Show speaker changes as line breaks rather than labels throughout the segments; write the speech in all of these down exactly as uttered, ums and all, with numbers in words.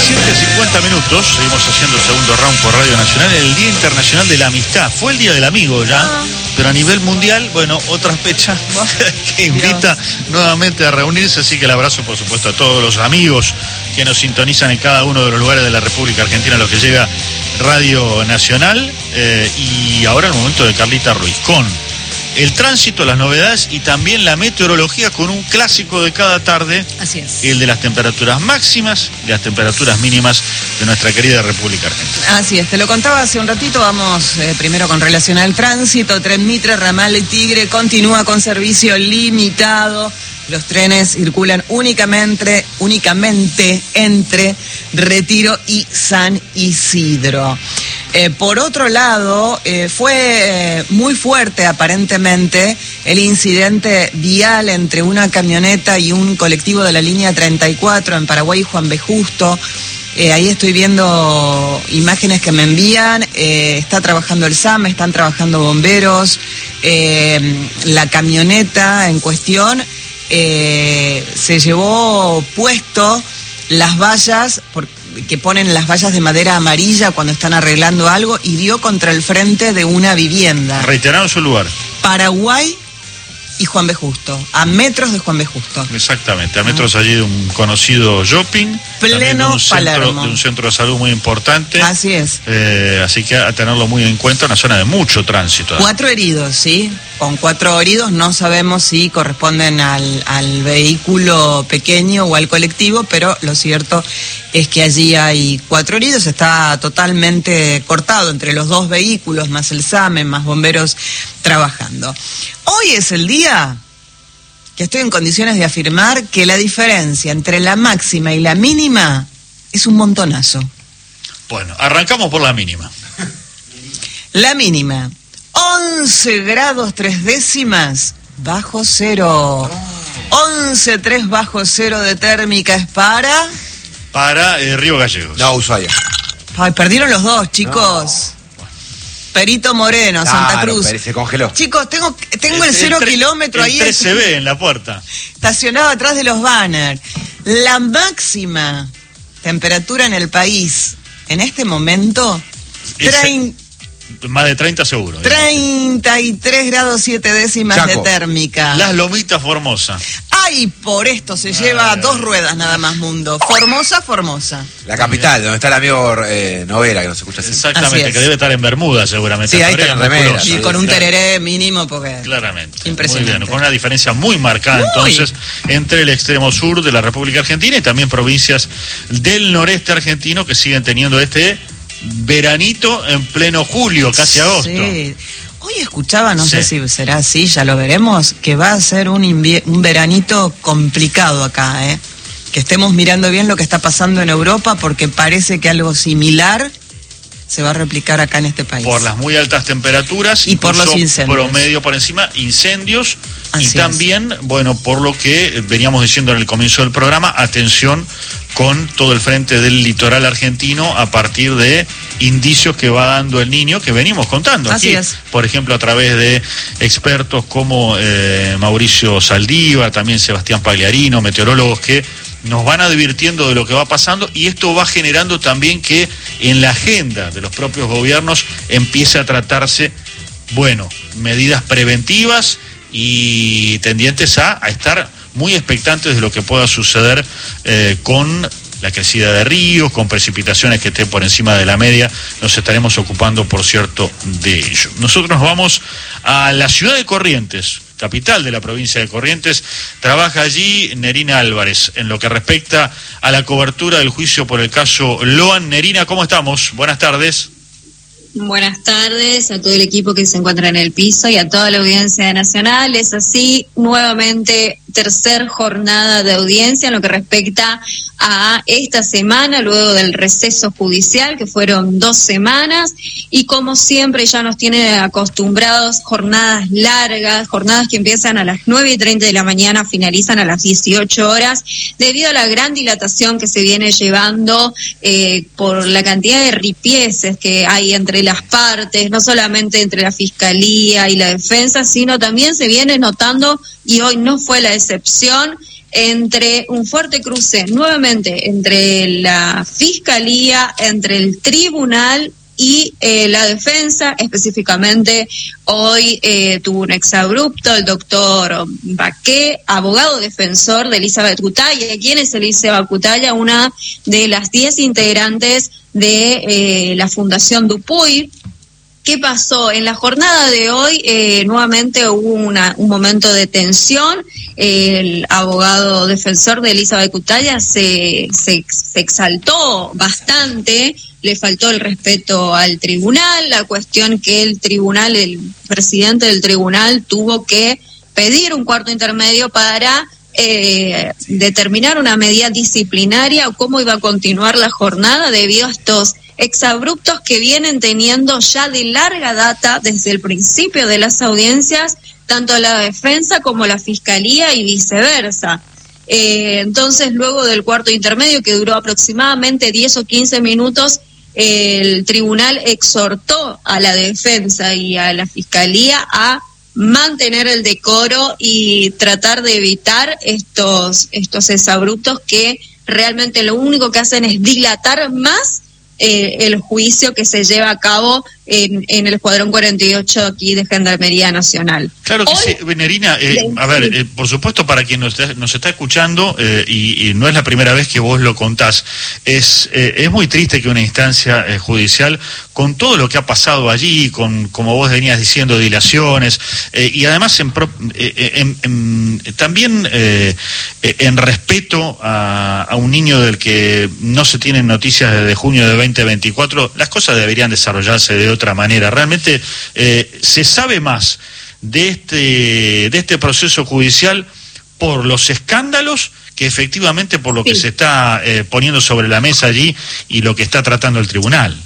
diecisiete cincuenta minutos, seguimos haciendo el segundo round por Radio Nacional, el Día Internacional de la Amistad. Fue el Día del Amigo ya, ah. pero a nivel mundial, bueno, otra fecha que invita Dios. nuevamente a reunirse, así que el abrazo, por supuesto, a todos los amigos que nos sintonizan en cada uno de los lugares de la República Argentina, a los que llega Radio Nacional. Eh, y ahora el momento de Carlita Ruiz, con el tránsito, las novedades y también la meteorología, con un clásico de cada tarde.
Así es.
El de las temperaturas máximas y las temperaturas mínimas de nuestra querida República Argentina.
Así es, te lo contaba hace un ratito. Vamos eh, primero con relación al tránsito. Tren Mitre, ramal Tigre, continúa con servicio limitado. Los trenes circulan únicamente, únicamente entre Retiro y San Isidro. Eh, por otro lado, eh, fue eh, muy fuerte aparentemente el incidente vial entre una camioneta y un colectivo de la línea treinta y cuatro en Paraguay y Juan B. Justo. Eh, ahí estoy viendo imágenes que me envían. Eh, está trabajando el S A M, están trabajando bomberos. Eh, la camioneta en cuestión eh, se llevó puesto las vallas por, que ponen las vallas de madera amarilla cuando están arreglando algo, y dio contra el frente de una vivienda.
Reiteraron su lugar.
Paraguay y Juan B. Justo, a metros de Juan B. Justo.
Exactamente, a metros ah. allí de un conocido shopping.
Pleno
de un centro,
Palermo.
De un centro de salud muy importante.
Así es.
Eh, así que a tenerlo muy en cuenta, una zona de mucho tránsito.
Cuatro heridos, ¿sí? Con cuatro heridos, no sabemos si corresponden al, al vehículo pequeño o al colectivo, pero lo cierto es que allí hay cuatro heridos. Está totalmente cortado entre los dos vehículos, más el S A M, más bomberos trabajando. Hoy es el día que estoy en condiciones de afirmar que la diferencia entre la máxima y la mínima es un montonazo.
Bueno, arrancamos por la mínima.
La mínima, once grados tres décimas bajo cero. once coma tres bajo cero de térmica es para...
Para eh, Río Gallegos.
No, Ushuaia.
Ay, perdieron los dos, chicos. No. Perito Moreno,
claro,
Santa Cruz.
Se congeló.
Chicos, tengo, tengo el, el cero el kilómetro
el
ahí.
tres se ve en la puerta.
Estacionado atrás de los banners. La máxima temperatura en el país, en este momento, trein...
más de treinta seguro.
treinta y tres grados siete décimas Chaco. De térmica.
Las Lomitas, Formosa.
Ay, por esto se lleva Ay. dos ruedas nada más, mundo. Formosa, Formosa.
La capital, donde está el amigo eh, Novera, que nos escucha así.
Exactamente, que debe estar en Bermuda seguramente.
Sí, ahí está en remera. Y con un tereré mínimo, porque...
Claramente.
Impresionante.
Muy bien, con una diferencia muy marcada, muy. entonces, entre el extremo sur de la República Argentina y también provincias del noreste argentino que siguen teniendo este veranito en pleno julio, casi agosto.
Sí. Hoy escuchaba, no
sí.
sé si será así, ya lo veremos, que va a ser un, un veranito complicado acá, ¿eh? Que estemos mirando bien lo que está pasando en Europa, porque parece que algo similar se va a replicar acá en este país.
Por las muy altas temperaturas
y por los incendios.
Promedio por encima, incendios. Así y también, es. bueno, por lo que veníamos diciendo en el comienzo del programa, atención con todo el frente del litoral argentino a partir de indicios que va dando el Niño, que venimos contando
Así
aquí,
es.
por ejemplo, a través de expertos como eh, Mauricio Saldívar, también Sebastián Pagliarino, meteorólogos que nos van advirtiendo de lo que va pasando, y esto va generando también que en la agenda de los propios gobiernos empiece a tratarse, bueno, medidas preventivas y tendientes a, a estar muy expectantes de lo que pueda suceder eh, con la crecida de ríos, con precipitaciones que estén por encima de la media. Nos estaremos ocupando, por cierto, de ello. Nosotros nos vamos a la ciudad de Corrientes, capital de la provincia de Corrientes. Trabaja allí Nerina Álvarez en lo que respecta a la cobertura del juicio por el caso Loan. Nerina, ¿cómo estamos? Buenas tardes.
Buenas tardes a todo el equipo que se encuentra en el piso y a toda la audiencia nacional. Es así, nuevamente, tercer jornada de audiencia en lo que respecta a esta semana, luego del receso judicial, que fueron dos semanas, y como siempre ya nos tienen acostumbrados jornadas largas, jornadas que empiezan a las nueve y treinta de la mañana, finalizan a las dieciocho horas, debido a la gran dilatación que se viene llevando eh, por la cantidad de ripieces que hay entre las partes, no solamente entre la Fiscalía y la Defensa, sino también se viene notando, y hoy no fue la excepción, entre un fuerte cruce nuevamente entre la Fiscalía, entre el Tribunal y eh, la defensa. Específicamente hoy eh, tuvo un exabrupto el doctor Baqué, abogado defensor de Elizabeth Cutaya. ¿Quién es Elizabeth Cutaya? Una de las diez integrantes de eh, la Fundación Dupuy. ¿Qué pasó? En la jornada de hoy eh, nuevamente hubo una, un momento de tensión. El abogado defensor de Elizabeth Cutaya se, se, se exaltó bastante, le faltó el respeto al tribunal, la cuestión que el tribunal, el presidente del tribunal tuvo que pedir un cuarto intermedio para eh, determinar una medida disciplinaria o cómo iba a continuar la jornada debido a estos exabruptos que vienen teniendo ya de larga data desde el principio de las audiencias, tanto la defensa como la fiscalía y viceversa. Eh, entonces, luego del cuarto intermedio, que duró aproximadamente diez o quince minutos, eh, el tribunal exhortó a la defensa y a la fiscalía a mantener el decoro y tratar de evitar estos, estos exabruptos que realmente lo único que hacen es dilatar más Eh, el juicio que se lleva a cabo en, en el Escuadrón cuarenta y ocho aquí de Gendarmería Nacional.
Claro que
Hoy,
sí, Venerina, eh, a ver, eh, por supuesto para quien nos está, nos está escuchando, eh, y, y no es la primera vez que vos lo contás, es, eh, es muy triste que una instancia eh, judicial, con todo lo que ha pasado allí, con, como vos venías diciendo, dilaciones, eh, y además en, pro, eh, en, en, también eh, en respeto a, a un niño del que no se tienen noticias desde junio de veinte veinticuatro, las cosas deberían desarrollarse de otra manera. Realmente eh, se sabe más de este, de este proceso judicial por los escándalos que efectivamente por lo sí. que se está eh, poniendo sobre la mesa allí y lo que está tratando el tribunal.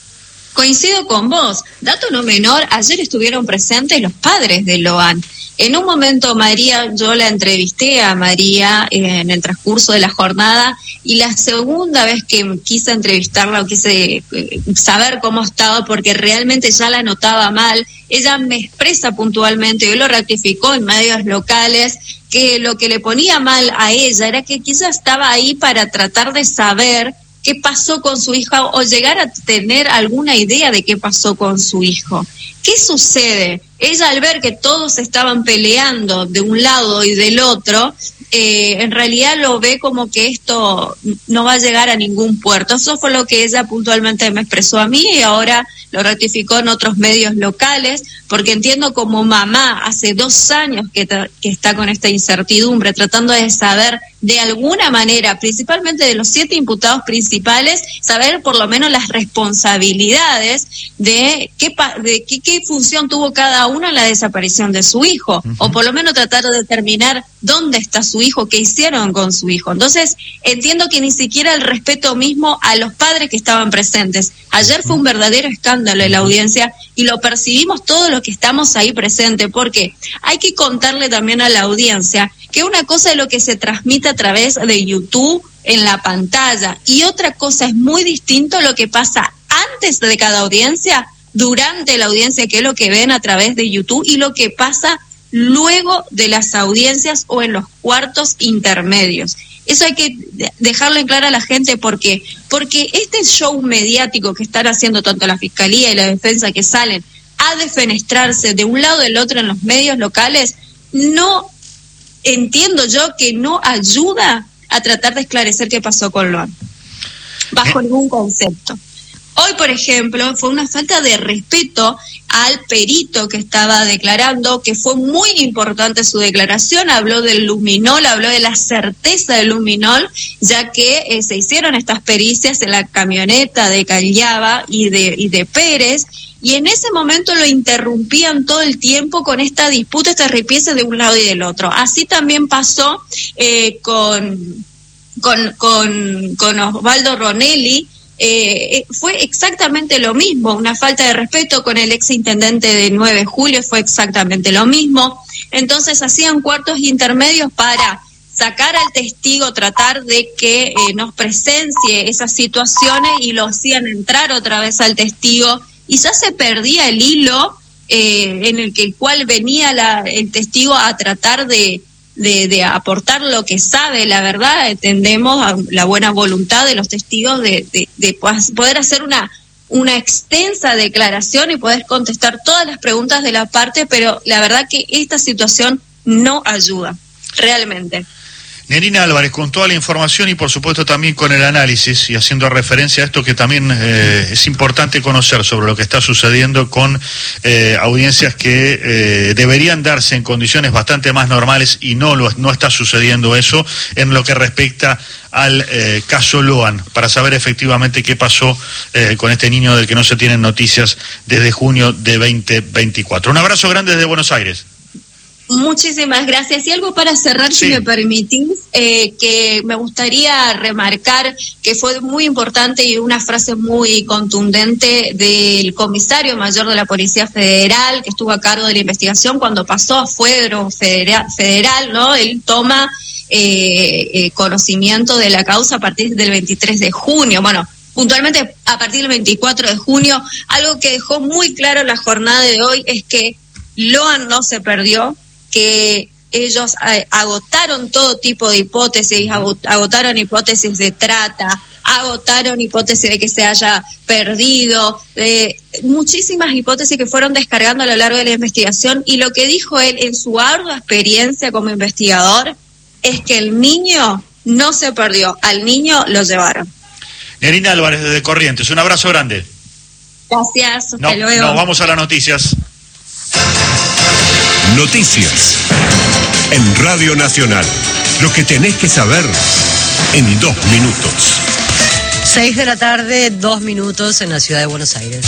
Coincido con vos. Dato no menor, ayer estuvieron presentes los padres de Loan. En un momento, María, yo la entrevisté a María eh, en el transcurso de la jornada, y la segunda vez que quise entrevistarla o quise eh, saber cómo estaba, porque realmente ya la notaba mal, ella me expresa puntualmente, y lo ratificó en medios locales, que lo que le ponía mal a ella era que quizás estaba ahí para tratar de saber qué pasó con su hija o llegar a tener alguna idea de qué pasó con su hijo. ¿Qué sucede? Ella, al ver que todos estaban peleando de un lado y del otro, eh, en realidad lo ve como que esto no va a llegar a ningún puerto. Eso fue lo que ella puntualmente me expresó a mí, y ahora lo ratificó en otros medios locales, porque entiendo como mamá, hace dos años que, que está con esta incertidumbre, tratando de saber de alguna manera, principalmente de los siete imputados principales, saber por lo menos las responsabilidades de qué, de qué, qué función tuvo cada uno en la desaparición de su hijo, uh-huh. o por lo menos tratar de determinar dónde está su hijo, qué hicieron con su hijo. Entonces, entiendo que ni siquiera el respeto mismo a los padres que estaban presentes. Ayer fue un verdadero escándalo en la audiencia, y lo percibimos todos los que estamos ahí presentes, porque hay que contarle también a la audiencia que una cosa es lo que se transmite a través de YouTube en la pantalla, y otra cosa es muy distinto lo que pasa antes de cada audiencia, durante la audiencia, que es lo que ven a través de YouTube, y lo que pasa luego de las audiencias o en los cuartos intermedios. Eso hay que dejarlo en claro a la gente. ¿Por qué? Porque este show mediático que están haciendo tanto la Fiscalía y la Defensa, que salen a defenestrarse de un lado y del otro en los medios locales, no entiendo yo que no ayuda a tratar de esclarecer qué pasó con Loan, bajo ningún concepto. Hoy, por ejemplo, fue una falta de respeto al perito que estaba declarando, que fue muy importante su declaración. Habló del luminol, habló de la certeza del luminol, ya que eh, se hicieron estas pericias en la camioneta de Callaba y de, y de Pérez, y en ese momento lo interrumpían todo el tiempo con esta disputa, estas ripiezas de un lado y del otro. Así también pasó eh, con, con, con, con Osvaldo Ronelli. Eh, fue exactamente lo mismo, una falta de respeto con el ex intendente de nueve de julio, fue exactamente lo mismo. Entonces hacían cuartos intermedios para sacar al testigo, tratar de que eh, nos presencie esas situaciones, y lo hacían entrar otra vez al testigo, y ya se perdía el hilo eh, en el que el cual venía la, el testigo a tratar de de, de aportar lo que sabe, la verdad, entendemos a la buena voluntad de los testigos de, de, de poder hacer una, una extensa declaración y poder contestar todas las preguntas de la parte, pero la verdad que esta situación no ayuda, realmente.
Nerina Álvarez, con toda la información y por supuesto también con el análisis y haciendo referencia a esto que también eh, es importante conocer sobre lo que está sucediendo con eh, audiencias que eh, deberían darse en condiciones bastante más normales y no, lo, no está sucediendo eso en lo que respecta al eh, caso Loan, para saber efectivamente qué pasó eh, con este niño del que no se tienen noticias desde junio de veinte veinticuatro. Un abrazo grande desde Buenos Aires.
Muchísimas gracias. Y algo para cerrar, sí. Si me permitís, eh, que me gustaría remarcar que fue muy importante y una frase muy contundente del comisario mayor de la Policía Federal, que estuvo a cargo de la investigación cuando pasó a fuero federal, federal ¿no? Él toma eh, eh, conocimiento de la causa a partir del veintitrés de junio. Bueno, puntualmente a partir del veinticuatro de junio. Algo que dejó muy claro la jornada de hoy es que Loan no se perdió, que ellos agotaron todo tipo de hipótesis, agotaron hipótesis de trata, agotaron hipótesis de que se haya perdido, eh, muchísimas hipótesis que fueron descargando a lo largo de la investigación, y lo que dijo él en su ardua experiencia como investigador es que el niño no se perdió, al niño lo llevaron.
Nerina Álvarez desde Corrientes, un abrazo grande.
Gracias, hasta
no,
luego.
Nos vamos a las noticias.
Noticias en Radio Nacional. Lo que tenés que saber en dos minutos.
Seis de la tarde, dos minutos en la ciudad de Buenos Aires.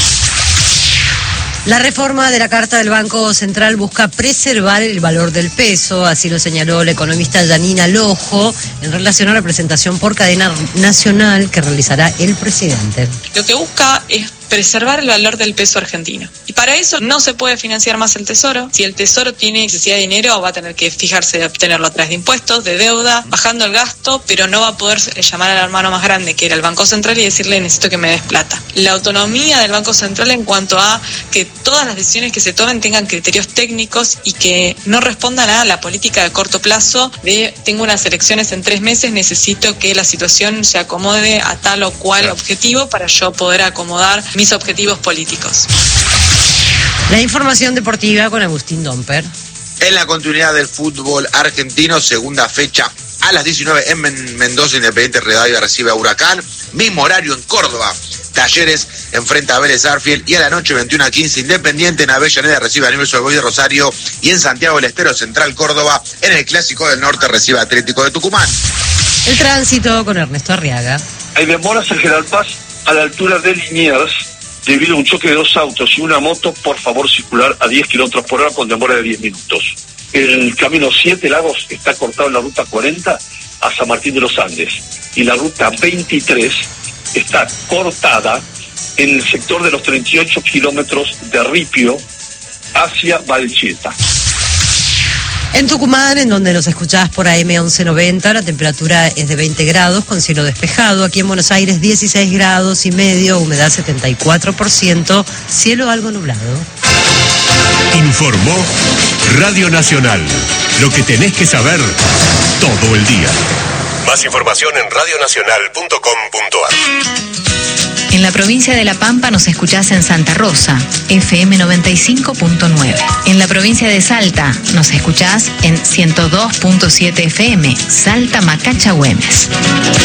La reforma de la Carta del Banco Central busca preservar el valor del peso, así lo señaló la economista Yanina Lojo en relación a la presentación por cadena nacional que realizará el presidente.
Lo que busca es preservar el valor del peso argentino. Y para eso no se puede financiar más el Tesoro. Si el Tesoro tiene necesidad de dinero, va a tener que fijarse de obtenerlo a través de impuestos, de deuda, bajando el gasto, pero no va a poder llamar al hermano más grande, que era el Banco Central, y decirle necesito que me des plata. La autonomía del Banco Central en cuanto a que todas las decisiones que se tomen tengan criterios técnicos y que no respondan a la política de corto plazo de tengo unas elecciones en tres meses, necesito que la situación se acomode a tal o cual objetivo para yo poder acomodar mis objetivos políticos.
La información deportiva con Agustín Domper.
En la continuidad del fútbol argentino, segunda fecha a las diecinueve en Men- Mendoza, Independiente Rivadavia recibe a Huracán. Mismo horario en Córdoba, Talleres enfrenta a Vélez Sarsfield, y a la noche veintiuno a quince Independiente en Avellaneda recibe a Newell's Old Boys de Rosario, y en Santiago del Estero, Central Córdoba, en el Clásico del Norte recibe a Atlético de Tucumán.
El tránsito con Ernesto Arriaga.
Hay demoras en General Paz a la altura de Liniers debido a un choque de dos autos y una moto. Por favor, circular a diez kilómetros por hora con demora de diez minutos. El camino Siete Lagos está cortado en la ruta cuarenta a San Martín de los Andes, y la ruta veintitrés está cortada en el sector de los treinta y ocho kilómetros de Ripio hacia Valcheta.
En Tucumán, en donde nos escuchás por A M once noventa, la temperatura es de veinte grados con cielo despejado. Aquí en Buenos Aires dieciséis grados y medio, humedad setenta y cuatro por ciento, cielo algo nublado.
Informó Radio Nacional. Lo que tenés que saber todo el día. Más información en radio nacional punto com punto a r.
En la provincia de La Pampa nos escuchás en Santa Rosa, F M noventa y cinco punto nueve. En la provincia de Salta nos escuchás en ciento dos punto siete F M, Salta Macacha Güemes.